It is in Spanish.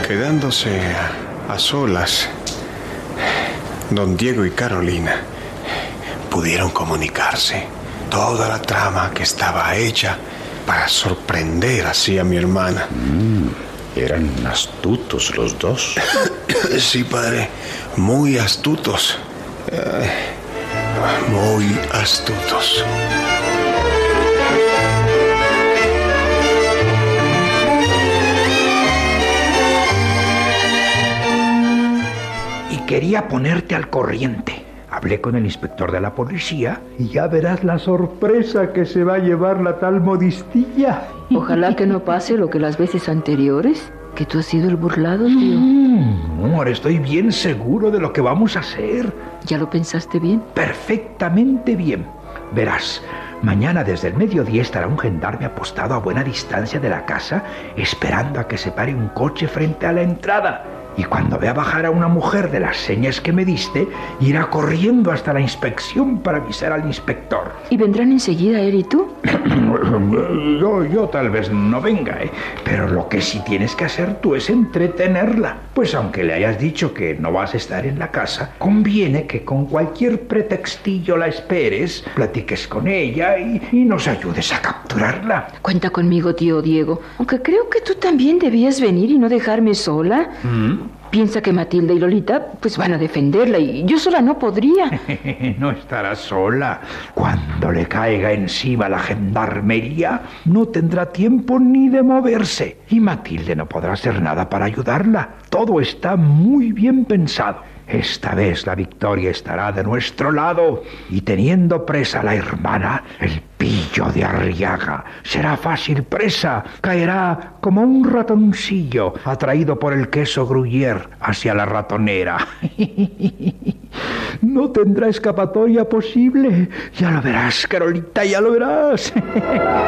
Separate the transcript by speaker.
Speaker 1: Quedándose a solas, don Diego y Carolina pudieron comunicarse. Toda la trama que estaba hecha para sorprender así a mi hermana.
Speaker 2: Eran astutos los dos.
Speaker 1: Sí, padre, muy astutos. Muy astutos.
Speaker 3: Y quería ponerte al corriente. Hablé con el inspector de la policía y ya verás la sorpresa que se va a llevar la tal Modistilla.
Speaker 4: Ojalá que no pase lo que las veces anteriores, que tú has sido el burlado, tío.
Speaker 3: Amor, estoy bien seguro de lo que vamos a hacer.
Speaker 4: ¿Ya lo pensaste bien?
Speaker 3: Perfectamente bien. Verás, mañana desde el mediodía estará un gendarme apostado a buena distancia de la casa, esperando a que se pare un coche frente a la entrada. Y cuando vea bajar a una mujer de las señas que me diste, irá corriendo hasta la inspección para avisar al inspector.
Speaker 4: ¿Y vendrán enseguida él y tú?
Speaker 3: Yo tal vez no venga, pero lo que sí tienes que hacer tú es entretenerla. Pues aunque le hayas dicho que no vas a estar en la casa, conviene que con cualquier pretextillo la esperes, platiques con ella y nos ayudes a capturarla.
Speaker 4: Cuenta conmigo, tío Diego. Aunque creo que tú también debías venir y no dejarme sola. Piensa que Matilde y Lolita pues van a defenderla y yo sola no podría.
Speaker 3: No estará sola. Cuando le caiga encima la gendarmería, no tendrá tiempo ni de moverse. Y Matilde no podrá hacer nada para ayudarla. Todo está muy bien pensado. Esta vez la victoria estará de nuestro lado y teniendo presa a la hermana, el pillo de Arriaga será fácil presa, caerá como un ratoncillo atraído por el queso Gruyère hacia la ratonera. No tendrá escapatoria posible. Ya lo verás, Carolita, ya lo verás.